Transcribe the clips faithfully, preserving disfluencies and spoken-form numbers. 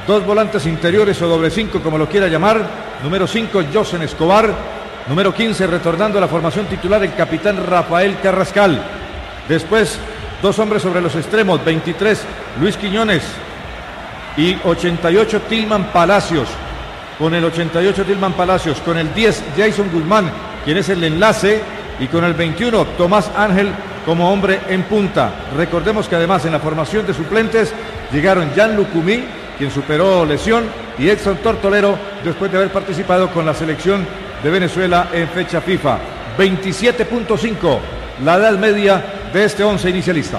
dos volantes interiores o doble cinco, como lo quiera llamar. Número cinco, Josen Escobar. Número quince, retornando a la formación titular, el capitán Rafael Carrascal. Después, dos hombres sobre los extremos, veintitrés, Luis Quiñones, y ochenta y ocho, Tilman Palacios. Con el ochenta y ocho, Tilman Palacios, con el diez, Jason Guzmán, quien es el enlace, y con el veintiuno, Tomás Ángel como hombre en punta. Recordemos que además en la formación de suplentes llegaron Jan Lucumí, quien superó lesión, y Edson Tortolero, después de haber participado con la selección de Venezuela en fecha FIFA. veintisiete punto cinco, la edad media de este once inicialista.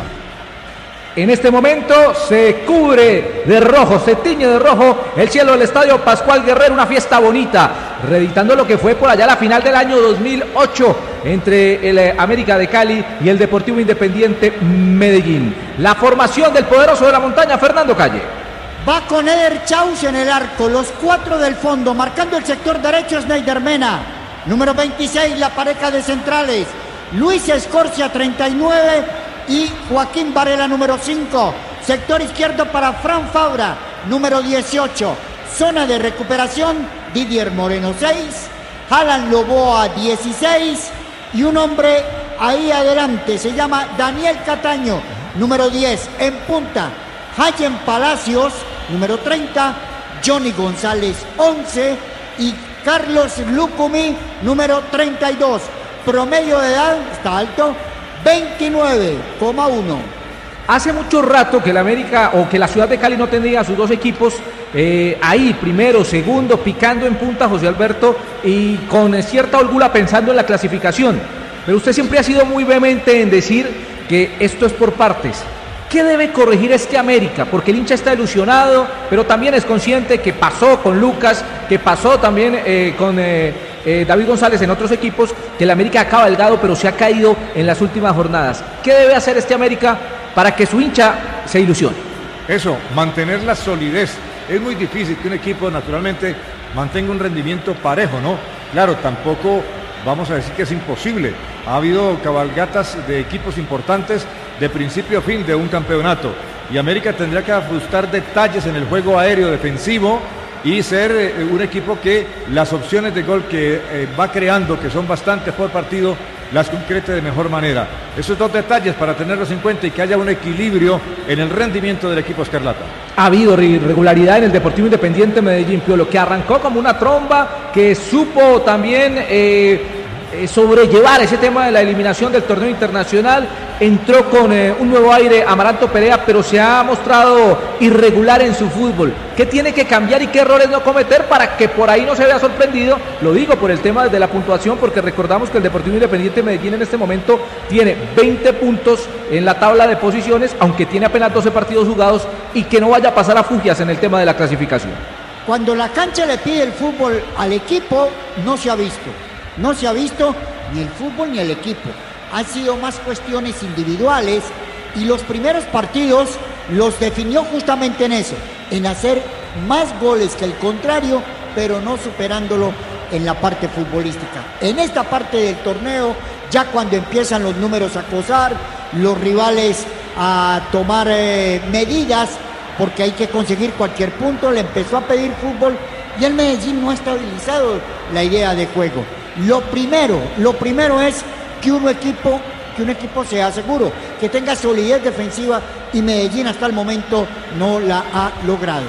En este momento se cubre de rojo, se tiñe de rojo el cielo del Estadio Pascual Guerrero, una fiesta bonita, reeditando lo que fue por allá la final del año dos mil ocho entre el América de Cali y el Deportivo Independiente Medellín. La formación del poderoso de la montaña, Fernando Calle. Va con Eder Chaus en el arco, los cuatro del fondo, marcando el sector derecho Sneider Mena. Número veintiséis, la pareja de centrales, Luis Escorcia, treinta y nueve, y Joaquín Varela, número cinco. Sector izquierdo para Fran Fabra, número dieciocho. Zona de recuperación, Didier Moreno, seis. Alan Loboa, dieciséis. Y un hombre ahí adelante, se llama Daniel Cataño, número diez. En punta, Hayen Palacios, número treinta. Johnny González, once. Y Carlos Lucumí, número treinta y dos. Promedio de edad, está alto, veintinueve coma uno. Hace mucho rato que la América o que la ciudad de Cali no tenía a sus dos equipos eh, ahí, primero, segundo, picando en punta, José Alberto, y con cierta holgura pensando en la clasificación. Pero usted siempre ha sido muy vehemente en decir que esto es por partes. ¿Qué debe corregir este América? Porque el hincha está ilusionado, pero también es consciente que pasó con Lucas, que pasó también eh, con eh, eh, David González en otros equipos, que el América ha cabalgado, pero se ha caído en las últimas jornadas. ¿Qué debe hacer este América para que su hincha se ilusione? Eso, mantener la solidez. Es muy difícil que un equipo naturalmente mantenga un rendimiento parejo, ¿no? Claro, tampoco vamos a decir que es imposible. Ha habido cabalgatas de equipos importantes de principio a fin de un campeonato, y América tendría que ajustar detalles en el juego aéreo defensivo y ser eh, un equipo que las opciones de gol que eh, va creando, que son bastantes por partido, las concrete de mejor manera. Esos dos detalles para tenerlos en cuenta y que haya un equilibrio en el rendimiento del equipo escarlata. Ha habido irregularidad en el Deportivo Independiente Medellín, Piolo, que arrancó como una tromba, que supo también eh, eh, sobrellevar ese tema de la eliminación del torneo internacional. Entró con eh, un nuevo aire Amaranto Perea, pero se ha mostrado irregular en su fútbol. ¿Qué tiene que cambiar y qué errores no cometer para que por ahí no se vea sorprendido? Lo digo por el tema de la puntuación, porque recordamos que el Deportivo Independiente Medellín en este momento tiene veinte puntos en la tabla de posiciones, aunque tiene apenas doce partidos jugados, y que no vaya a pasar a fugias en el tema de la clasificación. Cuando la cancha le pide el fútbol al equipo, no se ha visto. No se ha visto ni el fútbol ni el equipo. Han sido más cuestiones individuales, y los primeros partidos los definió justamente en eso, en hacer más goles que el contrario, pero no superándolo en la parte futbolística. En esta parte del torneo, ya cuando empiezan los números a acosar, los rivales a tomar eh, medidas, porque hay que conseguir cualquier punto, le empezó a pedir fútbol, y el Medellín no ha estabilizado la idea de juego. Lo primero, lo primero es que un equipo, que un equipo sea seguro, que tenga solidez defensiva, y Medellín hasta el momento no la ha logrado.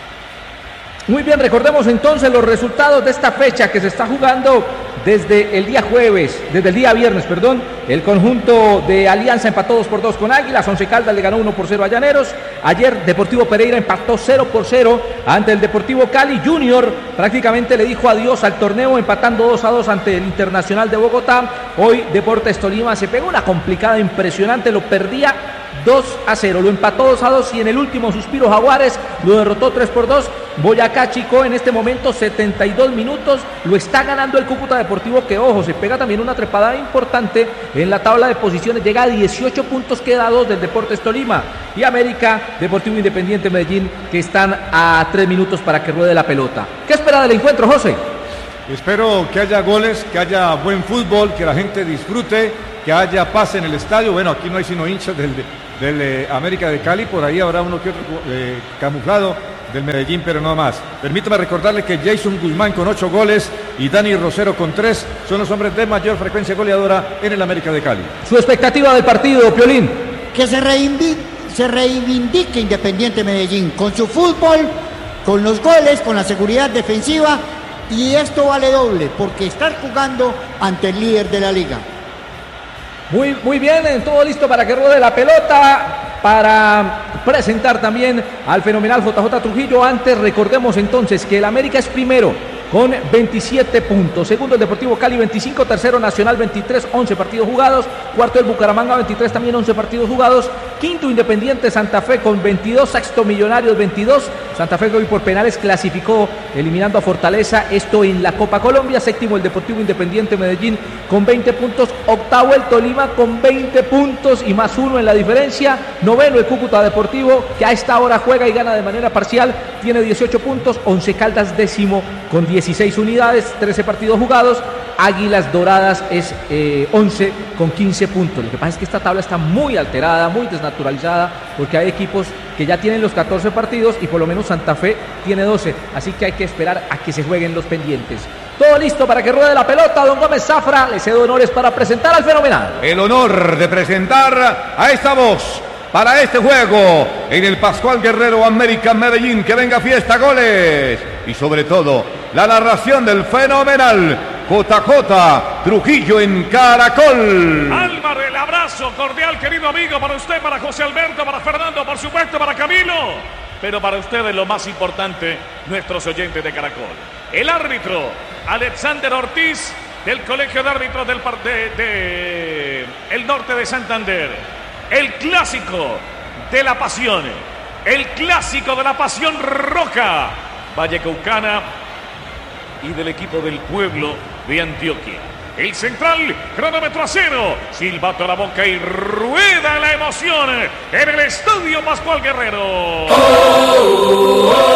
Muy bien, recordemos entonces los resultados de esta fecha que se está jugando desde el día jueves, desde el día viernes, perdón. El conjunto de Alianza empató dos por dos con Águilas, Once Caldas le ganó uno por cero a Llaneros. Ayer Deportivo Pereira empató cero por cero ante el Deportivo Cali. Junior prácticamente le dijo adiós al torneo empatando dos a dos ante el Internacional de Bogotá. Hoy Deportes Tolima se pegó una complicada impresionante, lo perdía dos a cero, lo empató dos a dos, y en el último suspiro Jaguares lo derrotó tres por dos. Boyacá Chico en este momento setenta y dos minutos, lo está ganando el Cúcuta Deportivo, que ojo, se pega también una trepada importante en la tabla de posiciones, llega a dieciocho puntos quedados del Deportes Tolima, y América, Deportivo Independiente Medellín, que están a tres minutos para que ruede la pelota. ¿Qué espera del encuentro, José? Espero que haya goles, que haya buen fútbol, que la gente disfrute, que haya paz en el estadio. Bueno, aquí no hay sino hinchas del, del eh, América de Cali, por ahí habrá uno que otro eh, camuflado del Medellín, pero no más. Permítame recordarle que Jason Guzmán con ocho goles y Dani Rosero con tres son los hombres de mayor frecuencia goleadora en el América de Cali. Su expectativa del partido, Piolín. Que se reivindique, se reivindique Independiente Medellín con su fútbol, con los goles, con la seguridad defensiva, y esto vale doble porque estar jugando ante el líder de la liga. Muy, muy bien, todo listo para que ruede la pelota, para presentar también al fenomenal J J Trujillo. Antes recordemos entonces que el América es primero con veintisiete puntos, segundo el Deportivo Cali veinticinco, tercero Nacional veintitrés, once partidos jugados, cuarto el Bucaramanga veintitrés, también once partidos jugados, quinto Independiente Santa Fe con veintidós, sexto Millonarios veintidós, Santa Fe que hoy por penales clasificó eliminando a Fortaleza, esto en la Copa Colombia, séptimo el Deportivo Independiente Medellín con veinte puntos, octavo el Tolima con veinte puntos y más uno en la diferencia, noveno el Cúcuta Deportivo que a esta hora juega y gana de manera parcial, tiene dieciocho puntos, Once Caldas décimo con dieciséis unidades, trece partidos jugados, Águilas Doradas es eh, once con quince puntos. Lo que pasa es que esta tabla está muy alterada, muy desnaturalizada, porque hay equipos que ya tienen los catorce partidos y por lo menos Santa Fe tiene doce, así que hay que esperar a que se jueguen los pendientes. Todo listo para que ruede la pelota, don Gómez Zafra, le cedo honores para presentar al fenomenal. El honor de presentar a esta voz para este juego en el Pascual Guerrero América Medellín, que venga fiesta, goles y sobre todo la narración del fenomenal J J Trujillo en Caracol. Álvaro, el abrazo cordial, querido amigo, para usted, para José Alberto, para Fernando, por supuesto, para Camilo, pero para ustedes lo más importante, nuestros oyentes de Caracol. El árbitro Alexander Ortiz del Colegio de Árbitros del de, de el Norte de Santander. El clásico de la pasión, el clásico de la pasión roja, vallecaucana y del equipo del pueblo de Antioquia. El central, cronómetro a cero, silbato a la boca y rueda la emoción en el Estadio Pascual Guerrero. Oh, oh, oh,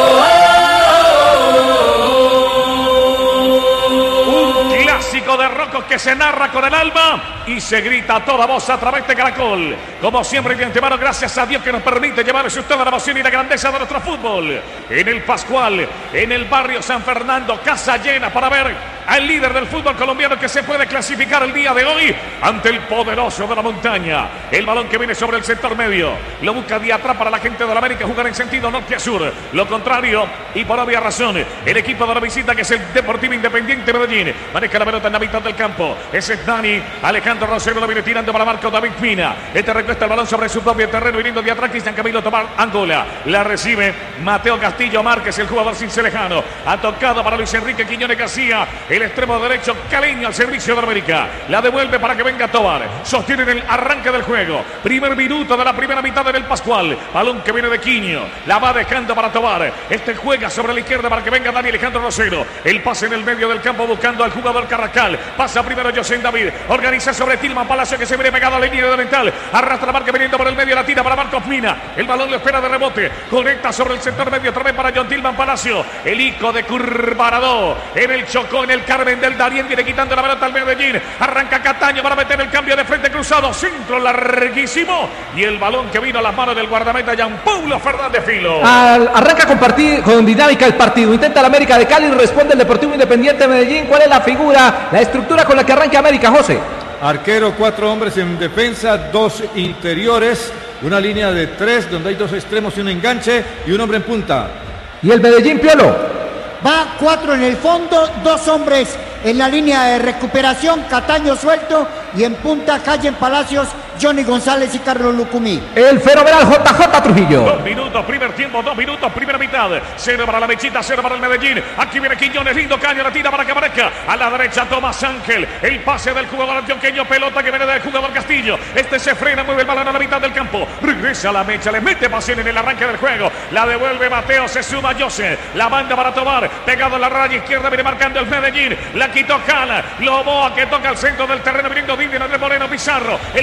oh. Un clásico de rocos que se narra con el alma y se grita a toda voz a través de Caracol. Como siempre, de antemano, gracias a Dios que nos permite llevarles usted la emoción y la grandeza de nuestro fútbol. En el Pascual, en el barrio San Fernando, casa llena para ver al líder del fútbol colombiano que se puede clasificar el día de hoy ante el poderoso de la montaña. El balón que viene sobre el sector medio lo busca de atrás para la gente de la América jugar en sentido norte a sur. Lo contrario, y por obvia razón, el equipo de la visita, que es el Deportivo Independiente Medellín, maneja la pelota en la mitad del campo. Ese es Dani Alejandro Rosero, lo viene tirando para Marco David Pina. Este recuesta el balón sobre su propio terreno, viniendo de atrás Cristian Camilo Tomar Angola. La recibe Mateo Castillo Márquez, el jugador cincelejano. Ha tocado para Luis Enrique Quiñones García, el extremo derecho caleño al servicio de la América. La devuelve para que venga Tobar. Sostiene el arranque del juego. Primer minuto de la primera mitad del Pascual. Balón que viene de Quiño. La va dejando para Tobar. Este juega sobre la izquierda para que venga Dani Alejandro Rosero. El pase en el medio del campo buscando al jugador Carrascal. Pasa primero José David. Organiza sobre Tilman Palacio, que se viene pegado a la línea de mental. Arrastra la marca viniendo por el medio. La tira para Marcos Mina. El balón lo espera de rebote. Conecta sobre el sector medio otra vez para John Tilman Palacio. El Ico de Curvarado. En el Chocó, en el Carmen del Darién, viene quitando la pelota al Medellín. Arranca Cataño para meter el cambio de frente cruzado. Centro larguísimo. Y el balón que vino a las manos del guardameta Jean Paulo Fernández Filo. Al, arranca con, partid, con dinámica el partido. Intenta la América de Cali, responde el Deportivo Independiente de Medellín. ¿Cuál es la figura, la estructura con la que arranca América, José? Arquero, cuatro hombres en defensa, dos interiores, una línea de tres donde hay dos extremos y un enganche y un hombre en punta. ¿Y el Medellín, Piolo? Va cuatro en el fondo, dos hombres en la línea de recuperación, Cataño suelto y en punta Calle en Palacios, Johnny González y Carlos Lucumí. El fenomenal J J Trujillo. Dos minutos, primer tiempo, dos minutos, primera mitad. Cero para la mechita, cero para el Medellín. Aquí viene Quiñones, lindo caño, la tira para que aparezca. A la derecha Tomás Ángel. El pase del jugador antioqueño, pelota que viene del jugador Castillo. Este se frena, mueve el balón a la mitad del campo. Regresa a la mecha, le mete pasión en el arranque del juego. La devuelve Mateo, se suma Jose. La manda para tomar, pegado a la raya izquierda, viene marcando el Medellín. La quitó Cala. Loboa que toca al centro del terreno, viniendo Dindi, Andrés Moreno Pizarro. El cambio de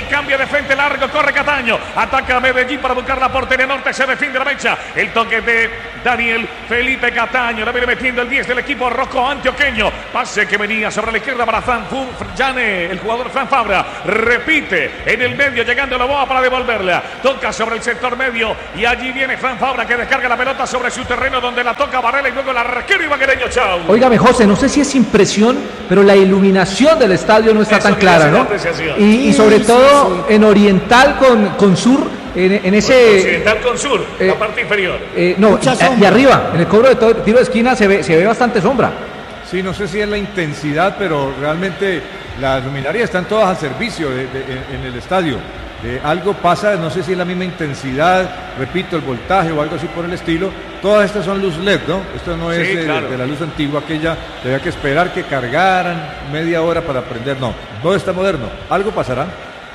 de frente largo, corre Cataño. Ataca Medellín para buscar la portería norte. Se defiende la mecha. El toque de Daniel Felipe Cataño. La viene metiendo el diez del equipo rojo antioqueño. Pase que venía sobre la izquierda para Fran Llane, el jugador Fran Fabra. Repite en el medio, llegando Loboa para devolverla. Toca sobre el sector medio. Y allí viene Fran Fabra que descarga la pelota sobre su terreno donde la toca Varela y luego el arquero Ibaguereño. Chao. Óigame, José, no sé si es impresión, pero la iluminación del estadio no está Eso tan clara, ¿no? Y, y sobre Sí, todo sí, sí. en oriental con, con sur, en, en ese... Occidental con sur, eh, la parte inferior. eh, no, Mucha y, sombra. y arriba, en el cobro de todo, tiro de esquina se ve, se ve bastante sombra. Sí, no sé si es la intensidad, pero realmente las luminarias están todas al servicio de- de- en, en el estadio. Eh, algo pasa, no sé si es la misma intensidad, repito, el voltaje o algo así por el estilo. Todas estas son luz L E D, ¿no? Esto no es Sí, eh, claro. de la luz antigua, aquella había que esperar que cargaran media hora para prender. No, todo está moderno. Algo pasará.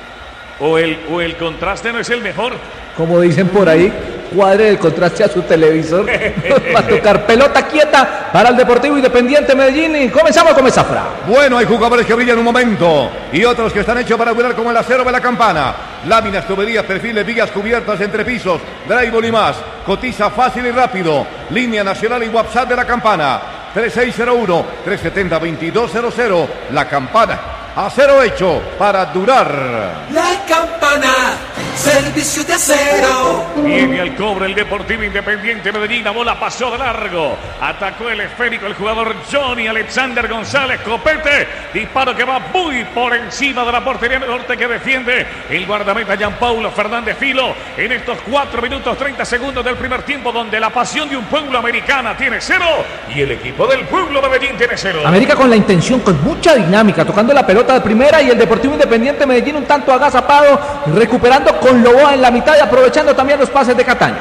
O el, o el contraste no es el mejor. Como dicen por ahí, cuadre el contraste a su televisor. Va a tocar pelota quieta para el Deportivo Independiente Medellín y comenzamos con Zafra. Bueno, hay jugadores que brillan un momento y otros que están hechos para durar como el acero de la campana. Láminas, tuberías, perfiles, vigas cubiertas, entrepisos, drywall y más. Cotiza fácil y rápido. Línea nacional y WhatsApp de la campana. tres seis cero uno, tres siete cero, dos dos cero cero. La campana. Acero hecho para durar. La campana, servicio de acero. Viene al cobre el Deportivo Independiente Medellín. La bola pasó de largo. Atacó el esférico el jugador Johnny Alexander González Copete. Disparo que va muy por encima de la portería norte que defiende el guardameta Jean Paulo Fernández Filo. En estos cuatro minutos treinta segundos del primer tiempo, donde la pasión de un pueblo americana tiene cero y el equipo del pueblo Medellín tiene cero. América con la intención, con mucha dinámica, tocando la pelota de primera y el Deportivo Independiente Medellín un tanto agazapado, recuperando con Loboa en la mitad y aprovechando también los pases de Cataño.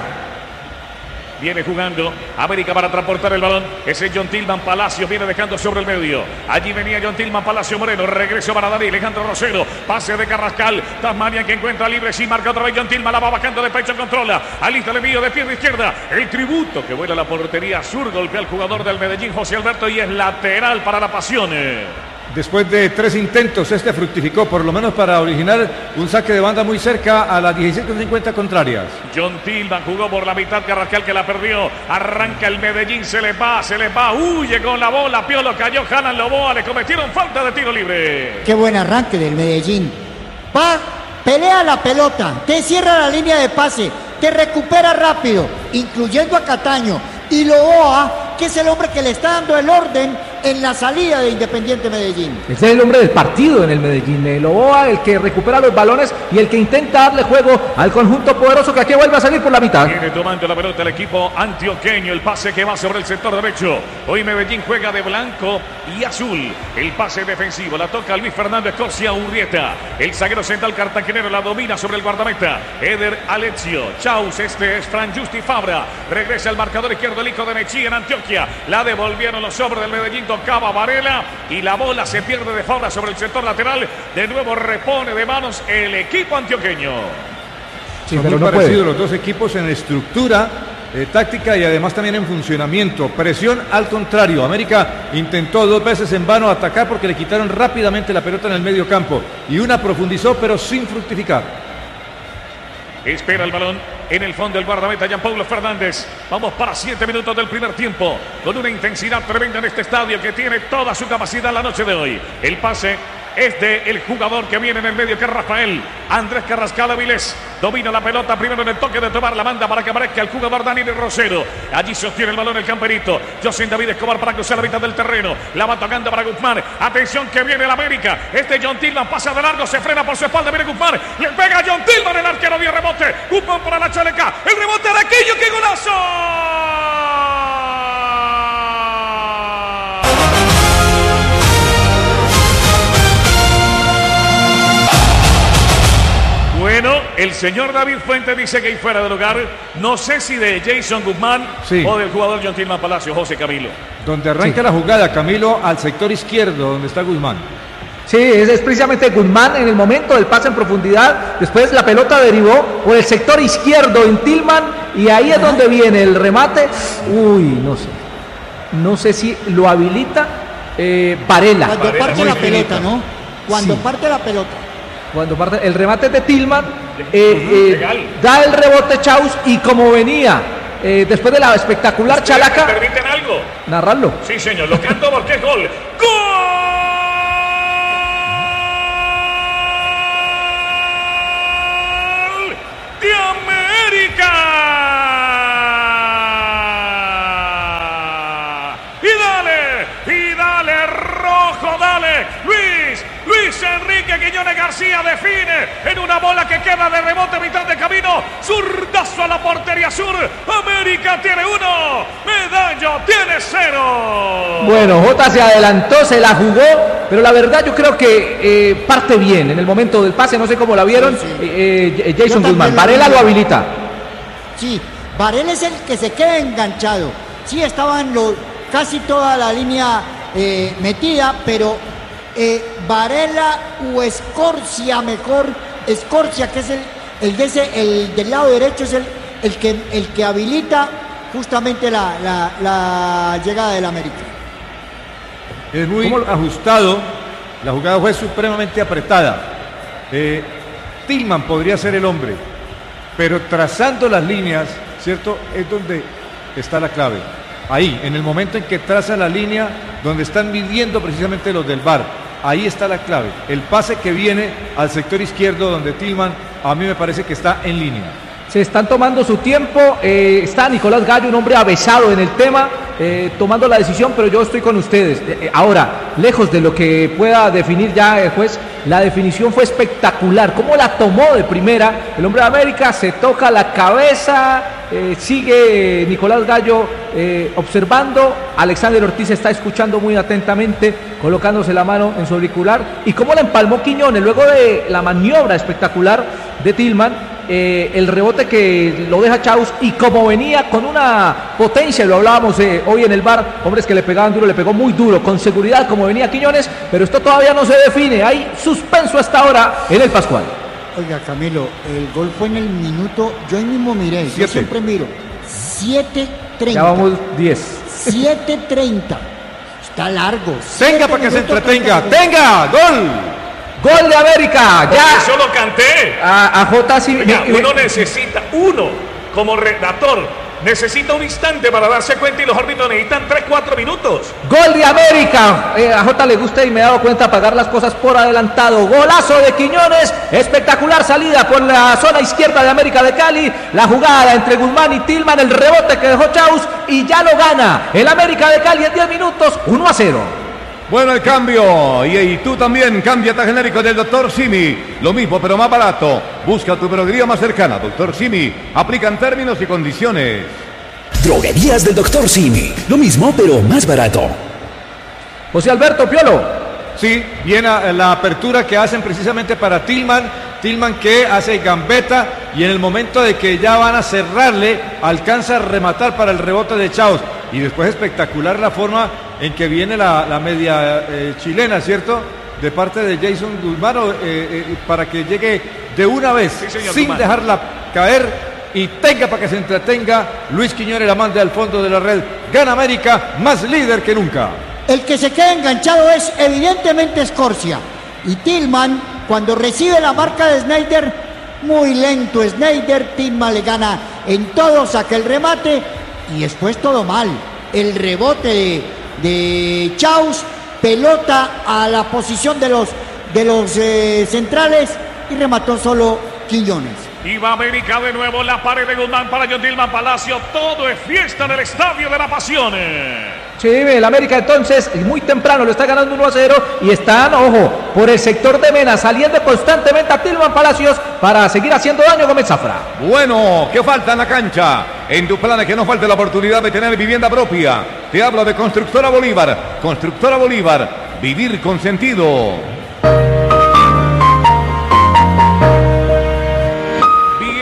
Viene jugando América para transportar el balón. Ese John Tillman Palacio viene dejando sobre el medio. Allí venía John Tillman Palacio Moreno. Regreso para David Alejandro Rosero. Pase de Carrascal. Tasmania que encuentra libre. Sí, marca otra vez John Tillman. La va bajando de pecho. Controla. Alista el envío de pierna izquierda. El tributo que vuela a la portería sur. Golpea al jugador del Medellín, José Alberto. Y es lateral para la Pasión. Después de tres intentos, este fructificó, por lo menos para originar un saque de banda muy cerca a las dieciséis con cincuenta contrarias. John Tillman jugó por la mitad, Carrascal que la perdió. Arranca el Medellín, se le va, se le va, huye con la bola. Piolo cayó, Jalan Loboa, le cometieron falta de tiro libre. Qué buen arranque del Medellín. Va, pelea la pelota, te cierra la línea de pase, te recupera rápido, incluyendo a Cataño. Y Loboa, que es el hombre que le está dando el orden en la salida de Independiente Medellín. Ese es el hombre del partido en el Medellín. El Loboa, el que recupera los balones y el que intenta darle juego al conjunto poderoso que aquí vuelve a salir por la mitad. Viene tomando la pelota el equipo antioqueño. El pase que va sobre el sector derecho. Hoy Medellín juega de blanco y azul. El pase defensivo la toca Luis Fernando Escocia Urrieta. El zaguero central cartagenero la domina sobre el guardameta Eder Alexio. Chaus, este es Fran Justi Fabra. Regresa al marcador izquierdo el hijo de Mechí en Antioquia. La devolvieron los hombres del Medellín. Tocaba Varela y la bola se pierde de Fabra sobre el sector lateral. De nuevo repone de manos el equipo antioqueño. Sí, Son pero muy no parecidos puede. los dos equipos en estructura, eh, táctica y además también en funcionamiento. Presión al contrario. América intentó dos veces en vano atacar porque le quitaron rápidamente la pelota en el medio campo. Y una profundizó pero sin fructificar. Espera el balón en el fondo el guardameta Jean Paulo Fernández. Vamos para siete minutos del primer tiempo. Con una intensidad tremenda en este estadio que tiene toda su capacidad la noche de hoy. El pase es de el jugador que viene en el medio, que es Rafael Andrés Carrascal Avilés. Domina la pelota primero en el toque de tomar la manda para que aparezca el jugador Daniel Rosero. Allí sostiene el balón el camperito. José David Escobar para cruzar la mitad del terreno. La va tocando para Guzmán. Atención que viene el América. Este John Tillman pasa de largo, se frena por su espalda. Viene Guzmán. Le pega a John Tillman, el arquero dio rebote. Guzmán para la chaleca. El rebote de Aquillo. ¡Qué golazo! Bueno, el señor David Fuentes dice que hay fuera de lugar. No sé si de Jason Guzmán Sí. o del jugador John Tillman Palacio, José Camilo. Donde arranca Sí. la jugada, Camilo, al sector izquierdo, donde está Guzmán. Sí, es, es precisamente Guzmán en el momento del pase en profundidad. Después la pelota derivó por el sector izquierdo en Tillman y ahí es donde viene el remate. Uy, no sé. No sé si lo habilita eh, Varela. Cuando Varela, parte muy la finita. pelota, ¿no? Cuando Sí. parte la pelota. Cuando parte el remate de Tillman, eh, eh, da el rebote Chaus y como venía eh, después de la espectacular chalaca. ¿Me permiten algo? Narrarlo. Sí, señor, lo canto porque es gol. ¡Gol! ¡De América! ¡Y dale! ¡Y dale, rojo, dale! ¡Luis! Luis Enrique Quiñones García define en una bola que queda de rebote a mitad de camino. Zurdazo a la portería sur. América tiene uno. Medallo tiene cero. Bueno, Jota se adelantó, se la jugó, pero la verdad yo creo que eh, parte bien en el momento del pase. No sé cómo la vieron. Sí, sí. Eh, eh, Jason Guzmán. lo Varela vi. lo habilita. Sí, Varela es el que se queda enganchado. Sí, estaban lo, casi toda la línea eh, metida, pero eh, Varela o Escorcia, mejor Escorcia, que es el, el, de ese, el del lado derecho, es el, el, que, el que habilita justamente la, la, la llegada del América. Es muy ajustado, la jugada fue supremamente apretada. Eh, Tillman podría ser el hombre, pero trazando las líneas, ¿cierto? Es donde está la clave. Ahí, en el momento en que traza la línea, donde están midiendo precisamente los del V A R, ahí está la clave. El pase que viene al sector izquierdo, donde Tillman, a mí me parece que está en línea. Se están tomando su tiempo, eh, está Nicolás Gallo, un hombre avesado en el tema, eh, tomando la decisión, pero yo estoy con ustedes. Eh, ahora, lejos de lo que pueda definir ya el juez, la definición fue espectacular. ¿Cómo la tomó de primera? El hombre de América se toca la cabeza, eh, sigue Nicolás Gallo eh, observando, Alexander Ortiz está escuchando muy atentamente, colocándose la mano en su auricular. ¿Y cómo la empalmó Quiñones luego de la maniobra espectacular de Tillman? Eh, el rebote que lo deja Chaus y como venía con una potencia, lo hablábamos eh, hoy en el bar, hombres que le pegaban duro, le pegó muy duro, con seguridad como venía Quiñones, pero esto todavía no se define, hay suspenso hasta ahora en el Pascual. Oiga, Camilo, el gol fue en el minuto, yo ahí mismo miré, Siete. yo siempre miro, siete treinta. Ya vamos diez. siete treinta. Está largo. Tenga para que se entretenga, tenga, gol. Gol de América, ya. Yo lo canté. A, a Jota sí. Oiga, me- me- uno necesita, uno, como redactor, necesita un instante para darse cuenta y los árbitros necesitan tres, cuatro minutos. Gol de América. Eh, a Jota le gusta y me he dado cuenta pagar las cosas por adelantado. Golazo de Quiñones. Espectacular salida por la zona izquierda de América de Cali. La jugada entre Guzmán y Tillman. El rebote que dejó Chaus. Y ya lo gana el América de Cali en diez minutos. uno a cero. Bueno, el cambio. Y, y tú también, cámbiate a genérico del doctor Simi. Lo mismo, pero más barato. Busca tu droguería más cercana. doctor Simi. Aplican términos y condiciones. Droguerías del doctor Simi. Lo mismo, pero más barato. José Alberto Piolo. Sí, viene la apertura que hacen precisamente para Tillman. Tillman que hace gambeta y en el momento de que ya van a cerrarle, alcanza a rematar para el rebote de Chaus. Y después espectacular la forma en que viene la, la media eh, chilena, ¿cierto? De parte de Jason Guzmán, eh, eh, para que llegue de una vez, Sí, señor sin Guzmán. dejarla caer y tenga para que se entretenga. Luis Quiñones la manda al fondo de la red. Gana América, más líder que nunca. El que se queda enganchado es evidentemente Escorcia. Y Tillman, cuando recibe la marca de Snyder, muy lento Snyder, Tillman le gana en todo, saca el remate y después todo mal. El rebote de, de Chaus, pelota a la posición de los, de los eh, centrales y remató solo Quiñones. Y va América de nuevo, la pared de Guzmán para John Tillman Palacio. Todo es fiesta en el Estadio de las Pasiones. Sí, el América entonces muy temprano lo está ganando uno a cero y están, ojo, por el sector de Mena saliendo constantemente a Tillman Palacios para seguir haciendo daño Gómez Zafra. Bueno, ¿qué falta en la cancha? En tu plan que no falte la oportunidad de tener vivienda propia. Te hablo de Constructora Bolívar. Constructora Bolívar. Vivir con sentido. Viene la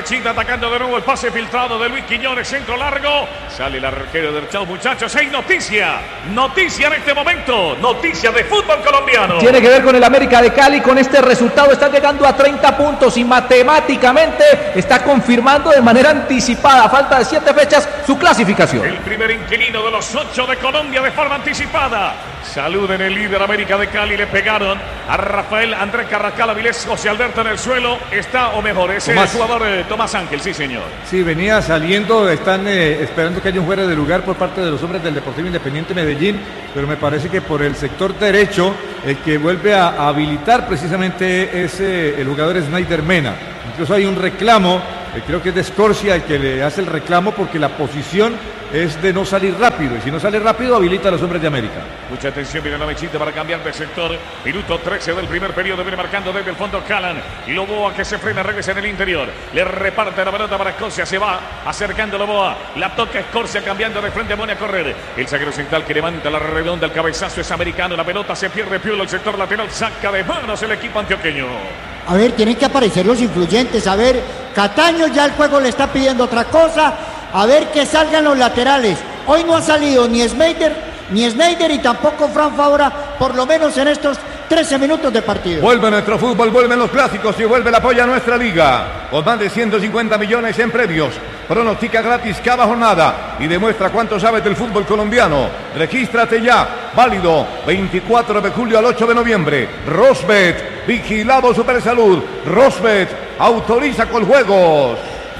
Mechita atacando de nuevo el pase filtrado de Luis Quiñones, centro largo. Sale el arquero del chao, muchachos. Hay noticia, noticia en este momento, noticia de fútbol colombiano. Tiene que ver con el América de Cali, con este resultado está llegando a treinta puntos y matemáticamente está confirmando de manera anticipada, a falta de siete fechas, su clasificación. El primer inquilino de los ocho de Colombia de forma anticipada. Saluden el líder América de Cali, le pegaron a Rafael Andrés Carrascal, Avilés, José Alberto en el suelo, está o mejor, es Tomás. El jugador eh, Tomás Ángel, sí señor. Sí, venía saliendo, están eh, esperando que haya un fuera de lugar por parte de los hombres del Deportivo Independiente Medellín, pero me parece que por el sector derecho, el que vuelve a, a habilitar precisamente es eh, el jugador Snyder Mena. Incluso hay un reclamo, eh, creo que es de Escorcia el que le hace el reclamo porque la posición es de no salir rápido, y si no sale rápido habilita a los hombres de América. Mucha atención, viene la Mechita para cambiar de sector. Minuto trece del primer periodo, viene marcando desde el fondo Calan. Y Loboa que se frena, regresa en el interior. Le reparte la pelota para Escorcia, se va acercando Loboa. La toca Escorcia cambiando de frente, pone a correr. El zaguero central que levanta la redonda, el cabezazo es americano. La pelota se pierde, Piolo, el sector lateral, saca de manos el equipo antioqueño. A ver, tienen que aparecer los influyentes. A ver, Cataño ya el juego le está pidiendo otra cosa. A ver que salgan los laterales. Hoy no ha salido ni Snyder, ni Snyder y tampoco Fran Fabra, por lo menos en estos trece minutos de partido. Vuelve nuestro fútbol, vuelven los clásicos y vuelve el apoyo a nuestra liga. Con más de ciento cincuenta millones en premios. Pronostica gratis cada jornada y demuestra cuánto sabes del fútbol colombiano. Regístrate ya. Válido veinticuatro de julio al ocho de noviembre. Rosbet, vigilado Supersalud. Rosbet, autoriza con juegos.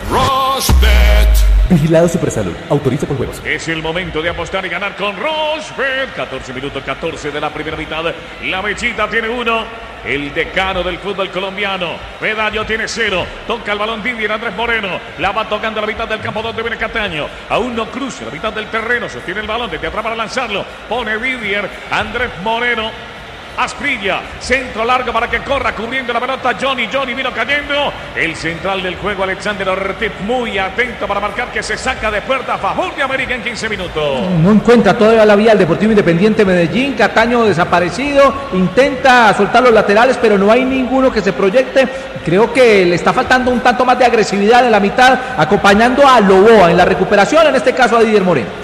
Rosbet. Vigilado Supersalud. Autoriza por juegos. Es el momento de apostar y ganar con Rosbet. catorce minutos, catorce de la primera mitad. La Mechita tiene uno. El decano del fútbol colombiano. Medallo tiene cero. Toca el balón Didier Andrés Moreno. La va tocando a la mitad del campo donde viene Cataño. Aún no cruza la mitad del terreno. Sostiene el balón desde atrás para lanzarlo. Pone Didier Andrés Moreno. Asprilla, centro largo para que corra cubriendo la pelota Johnny, Johnny vino cayendo, el central del juego Alexander Ortiz muy atento para marcar que se saca de puerta a favor de América en quince minutos. No encuentra todavía la vía el Deportivo Independiente Medellín, Cataño desaparecido, intenta soltar los laterales pero no hay ninguno que se proyecte, creo que le está faltando un tanto más de agresividad en la mitad, acompañando a Loboa en la recuperación, en este caso a Didier Moreno.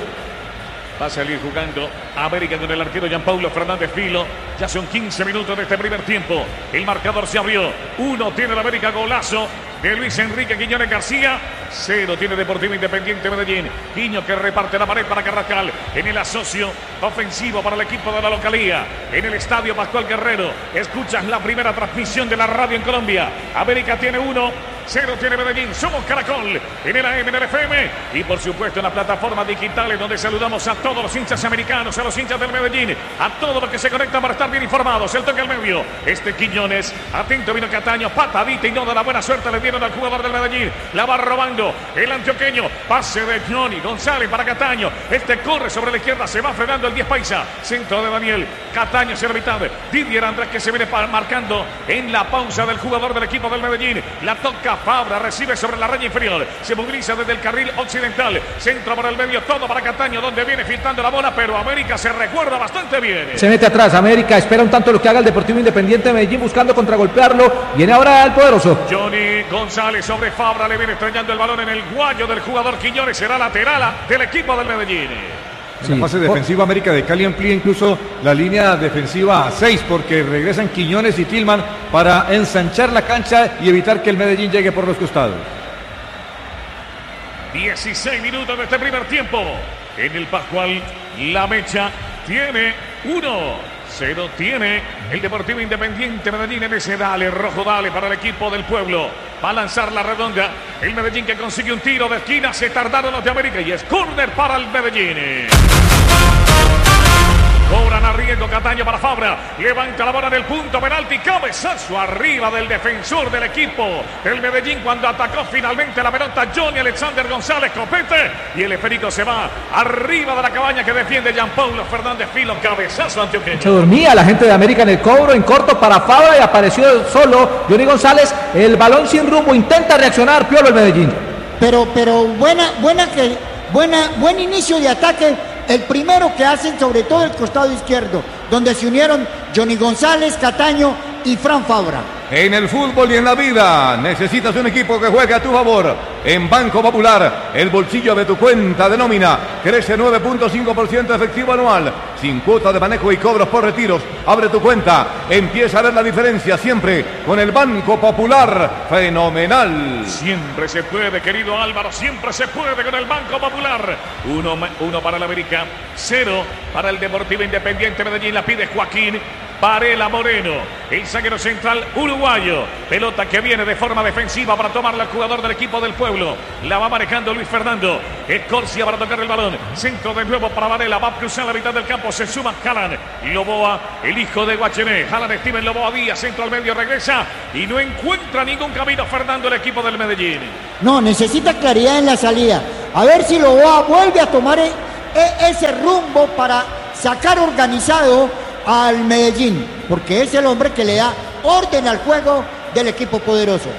Va a salir jugando América con el arquero Gianpaulo Fernández Filo. Ya son quince minutos de este primer tiempo. El marcador se abrió. Uno tiene el América, golazo de Luis Enrique Quiñones García. Cero tiene Deportivo Independiente Medellín. Quiño que reparte la pared para Carrascal. En el asocio ofensivo para el equipo de la localía. En el estadio Pascual Guerrero. Escuchas la primera transmisión de la radio en Colombia. América tiene uno. Cero tiene Medellín, somos Caracol, en el A M, en el F M y por supuesto en las plataformas digitales donde saludamos a todos los hinchas americanos, a los hinchas del Medellín, a todos los que se conectan para estar bien informados. El toque al medio, este Quiñones, atento vino Cataño, patadita y no da la buena suerte, le dieron al jugador del Medellín, la va robando el antioqueño, pase de Johnny González para Cataño, este corre sobre la izquierda, se va frenando el diez paisa, centro de Daniel, Cataño hacia la mitad, Didier Andrés que se viene marcando en la pausa del jugador del equipo del Medellín, la toca Fabra, recibe sobre la raya inferior, se moviliza desde el carril occidental, centro por el medio, todo para Cataño, donde viene filtrando la bola, pero América se recuerda bastante bien. Se mete atrás, América espera un tanto lo que haga el Deportivo Independiente de Medellín, buscando contragolpearlo, viene ahora el poderoso. Johnny González sobre Fabra, le viene estrellando el balón en el guayo del jugador Quiñones, será lateral del equipo del Medellín. En la fase defensiva, América de Cali amplía incluso la línea defensiva a seis porque regresan Quiñones y Tillman para ensanchar la cancha y evitar que el Medellín llegue por los costados. dieciséis minutos de este primer tiempo. En el Pascual, la Mecha tiene uno. Cero tiene el Deportivo Independiente Medellín en ese dale, rojo dale para el equipo del pueblo. Va a lanzar la redonda. El Medellín que consigue un tiro de esquina. Se tardaron los de América y es córner para el Medellín. Cobran a riesgo Cataño para Fabra. Levanta la bola en el punto penalti. Cabezazo arriba del defensor del equipo del Medellín cuando atacó finalmente la pelota Johnny Alexander González Copete. Y el esférico se va arriba de la cabaña que defiende Gianpaulo Fernández Filo. Cabezazo antioqueño. Se dormía la gente de América en el cobro en corto para Fabra y apareció solo Johnny González. El balón sin rumbo. Intenta reaccionar Piolo el Medellín. Pero, pero buena, buena que, buena, buen inicio de ataque. El primero que hacen sobre todo el costado izquierdo, donde se unieron Johnny González, Cataño y Fran Fabra. En el fútbol y en la vida necesitas un equipo que juegue a tu favor. En Banco Popular, el bolsillo de tu cuenta de nómina crece nueve punto cinco por ciento efectivo anual, sin cuota de manejo y cobros por retiros. Abre tu cuenta, empieza a ver la diferencia siempre con el Banco Popular. Fenomenal. Siempre se puede, querido Álvaro, siempre se puede con el Banco Popular. Uno, uno para el América, cero para el Deportivo Independiente Medellín. La pide Joaquín Varela Moreno, el zaguero central uruguayo. Pelota que viene de forma defensiva para tomarla el jugador del equipo del Pueblo. La va manejando Luis Fernando. Escorcia para tocar el balón. Centro de nuevo para Varela. Va a cruzar la mitad del campo. Se suma Jalan Loboa, el hijo de Guachené. Jalan Steven Loboa Díaz. Centro al medio, regresa y no encuentra ningún camino Fernando, el equipo del Medellín. No, necesita claridad en la salida. A ver si Loboa vuelve a tomar e e ese rumbo para sacar organizado al Medellín, porque es el hombre que le da orden al juego del equipo poderoso.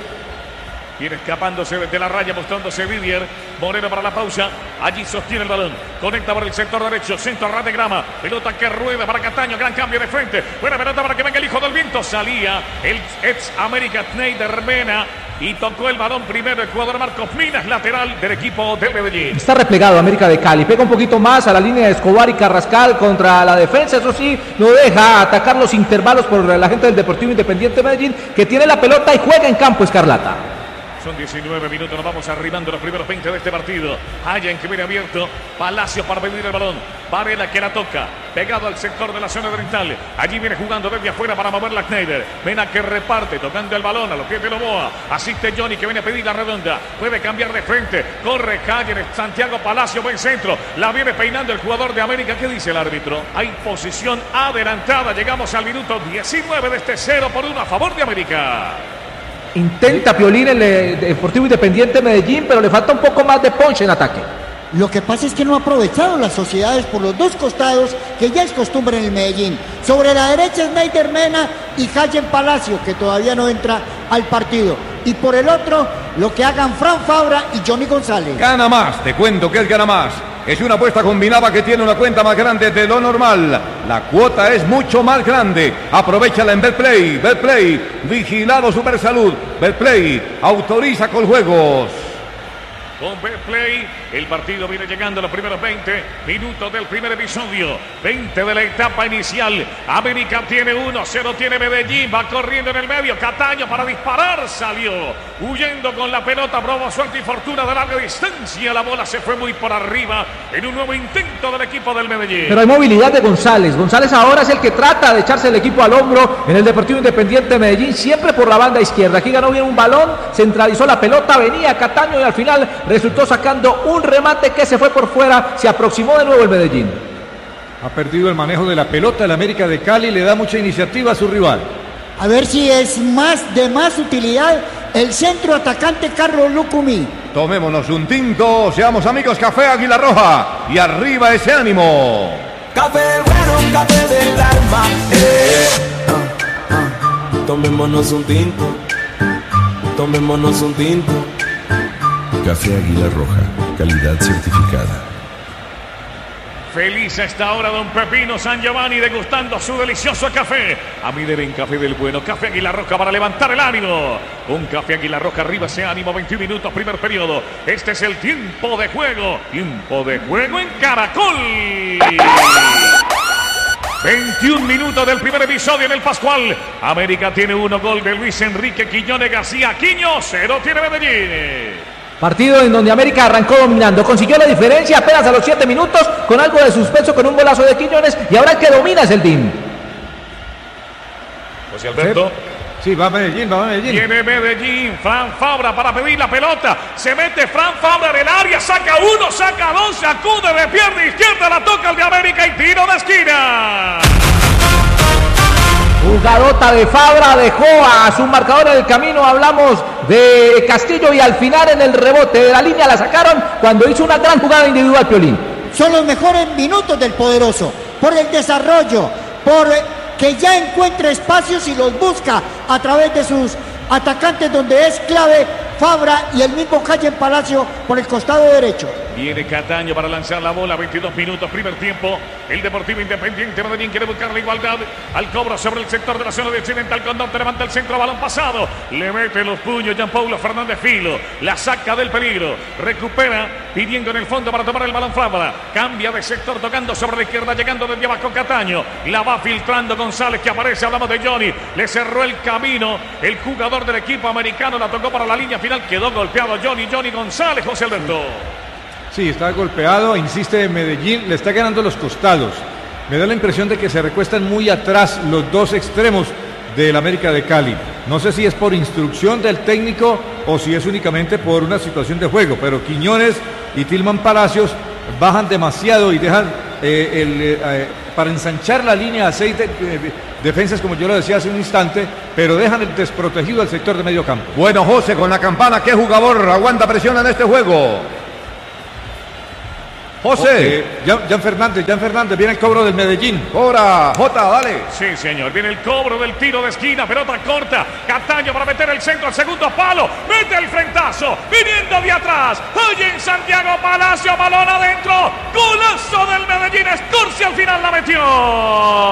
Viene escapándose desde la raya, mostrándose Vivier. Moreno para la pausa. Allí sostiene el balón. Conecta por el sector derecho. Centro a ras de grama. Pelota que rueda para Cataño. Gran cambio de frente. Buena pelota para que venga el hijo del viento. Salía el ex América Schneider Mena. Y tocó el balón primero el jugador Marcos Minas, lateral del equipo de Medellín. Está replegado América de Cali, pega un poquito más a la línea de Escobar y Carrascal contra la defensa, eso sí, no deja atacar los intervalos por la gente del Deportivo Independiente Medellín, que tiene la pelota y juega en campo escarlata. Son diecinueve minutos, nos vamos arribando los primeros veinte de este partido. Haya en que viene abierto Palacio para pedir el balón. Varela que la toca, pegado al sector de la zona oriental. Allí viene jugando desde afuera para mover la Schneider. Mena que reparte, tocando el balón a los pies de Loboa. Asiste Johnny que viene a pedir la redonda. Puede cambiar de frente, corre Calle, Santiago Palacio, buen centro. La viene peinando el jugador de América. ¿Qué dice el árbitro? Hay posición adelantada. Llegamos al minuto diecinueve de este cero por uno a favor de América. Intenta Piolín el eh, Deportivo Independiente Medellín, pero le falta un poco más de punch en ataque. Lo que pasa es que no ha aprovechado las sociedades por los dos costados, que ya es costumbre en el Medellín. Sobre la derecha es Schneider Mena y Hayen Palacio, que todavía no entra al partido. Y por el otro, lo que hagan Fran Fabra y Johnny González. Gana más, te cuento que es gana más. Es una apuesta combinada que tiene una cuenta más grande de lo normal. La cuota es mucho más grande. Aprovechala en Betplay. Betplay, vigilado Supersalud. Betplay, autoriza con juegos. Con Betplay, el partido viene llegando a los primeros veinte minutos del primer episodio. veinte de la etapa inicial. América tiene uno, cero tiene Medellín. Va corriendo en el medio. Cataño para disparar. Salió huyendo con la pelota. Probó suerte y fortuna de larga distancia. La bola se fue muy por arriba en un nuevo intento del equipo del Medellín. Pero hay movilidad de González. González ahora es el que trata de echarse el equipo al hombro en el Deportivo Independiente de Medellín. Siempre por la banda izquierda. Aquí ganó bien un balón. Centralizó la pelota. Venía Cataño y al final resultó sacando un remate que se fue por fuera. Se aproximó de nuevo el Medellín. Ha perdido el manejo de la pelota. El América de Cali le da mucha iniciativa a su rival. A ver si es más de más utilidad el centro atacante Carlos Lucumí. Tomémonos un tinto, seamos amigos. Café Águila Roja y arriba ese ánimo. Café bueno, café del alma. Eh. Ah, ah. Tomémonos un tinto. Tomémonos un tinto. Café Águila Roja, calidad certificada. Feliz a esta hora don Pepino San Giovanni degustando su delicioso café. A mí deben café del bueno, Café Águila Roja para levantar el ánimo. Un Café Águila Roja, arriba ese ánimo, veintiún minutos, primer periodo. Este es el tiempo de juego. Tiempo de juego en Caracol. veintiún minutos del primer episodio en el Pascual. América tiene uno, gol de Luis Enrique Quiñones García. Quiño, cero tiene Medellín. Partido en donde América arrancó dominando, consiguió la diferencia apenas a los siete minutos con algo de suspenso con un golazo de Quiñones y ahora el que domina es el D I M. José Alberto. Sí, va a Medellín, va a Medellín. Viene Medellín, Fran Fabra para pedir la pelota. Se mete Fran Fabra en el área, saca uno, saca dos, se acude de pierna izquierda, la toca el de América y tiro de esquina. Jugadota de Fabra, dejó a su marcador en el camino. Hablamos de Castillo y al final en el rebote de la línea la sacaron cuando hizo una gran jugada individual, Piolín. Son los mejores minutos del poderoso, por el desarrollo, por que ya encuentra espacios y los busca a través de sus atacantes, donde es clave Fabra y el mismo Hayen Palacio por el costado derecho. Viene Cataño para lanzar la bola. veintidós minutos, primer tiempo. El Deportivo Independiente Medellín quiere buscar la igualdad. Al cobro sobre el sector de la zona de occidental. Condón levanta el centro, balón pasado. Le mete los puños Jean Paulo Fernández Filo. La saca del peligro. Recupera pidiendo en el fondo para tomar el balón Fábara. Cambia de sector tocando sobre la izquierda. Llegando desde abajo Cataño. La va filtrando González que aparece. Hablamos de Johnny. Le cerró el camino. El jugador del equipo americano la tocó para la línea final. Quedó golpeado Johnny. Johnny González, José Alberto. Sí, está golpeado, insiste en Medellín, le está ganando los costados. Me da la impresión de que se recuestan muy atrás los dos extremos del América de Cali. No sé si es por instrucción del técnico o si es únicamente por una situación de juego, pero Quiñones y Tilman Palacios bajan demasiado y dejan eh, el, eh, para ensanchar la línea a seis de, de, defensas, como yo lo decía hace un instante, pero dejan el desprotegido al sector de medio campo. Bueno, José, con la campana, ¿qué jugador aguanta presión en este juego? José. Eh, Jan, Jan Fernández, Jan Fernández, viene el cobro del Medellín. Cobra, Jota, dale. Sí, señor, viene el cobro del tiro de esquina, pelota corta. Cataño para meter el centro al segundo palo. Mete el frentazo, viniendo de atrás. Oye en Santiago Palacio, balón adentro. Golazo del Medellín, Esturcia al final la metió.